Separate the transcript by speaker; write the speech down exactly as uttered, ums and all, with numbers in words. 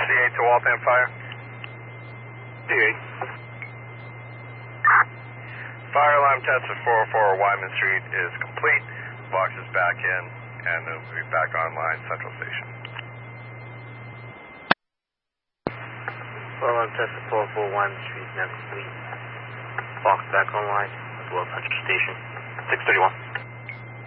Speaker 1: D eight to Waltham Fire.
Speaker 2: D eight.
Speaker 1: Fire alarm test at four oh four Wyman Street is complete. Box is back in, and it will be back online, Central Station.
Speaker 3: Fire alarm test at four oh four Wyman Street is now complete. Box back online, as well as Central Station.
Speaker 2: six thirty-one.